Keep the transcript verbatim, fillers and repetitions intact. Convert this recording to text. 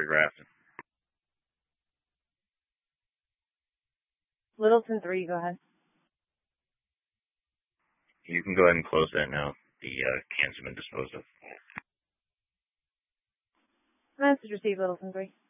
for Grafton. Littleton three, go ahead. You can go ahead and close that now. The uh, cans have been disposed of. Message received, Littleton three.